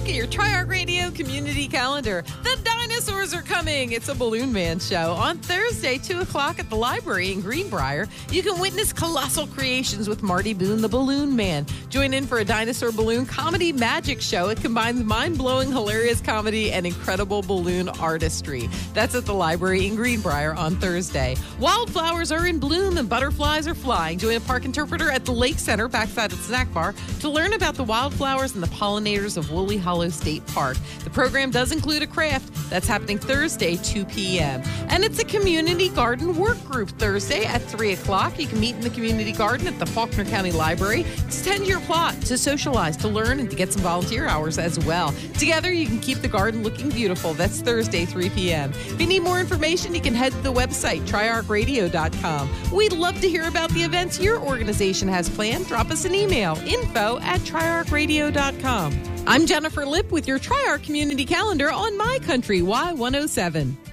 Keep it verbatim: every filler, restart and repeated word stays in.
at your Tri-Arc Radio community calendar. The dinosaurs are coming. It's a Balloon Man show. On Thursday, two o'clock at the library in Greenbrier, you can witness colossal creations with Marty Boone, the Balloon Man. Join in for a dinosaur balloon comedy magic show. It combines mind-blowing, hilarious comedy and incredible balloon artistry. That's at the library in Greenbrier on Thursday. Wildflowers are in bloom and butterflies are flying. Join a park interpreter at the Lake Center, backside of the snack bar, to learn about the wildflowers and the pollinators of Woolly Hollow State Park. The program does include a craft. That's happening Thursday, two p.m. And it's a community garden work group Thursday at three o'clock. You can meet in the community garden at the Faulkner County Library to tend your plot, to socialize, to learn, and to get some volunteer hours as well. Together, you can keep the garden looking beautiful. That's Thursday, three p.m. If you need more information, you can head to the website, tri arc radio dot com. We'd love to hear about the events your organization has planned. Drop us an email, info at tri arc radio dot com. I'm Jennifer Lipp with your Tri-Arc Community Calendar on My Country Y one oh seven.